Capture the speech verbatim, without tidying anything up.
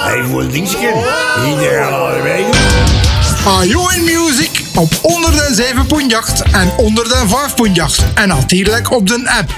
Even voor het dingetje. Iedereen laten weten. Ajo in Music op honderdzeven punt acht en honderdvijf punt acht. En natuurlijk op de app.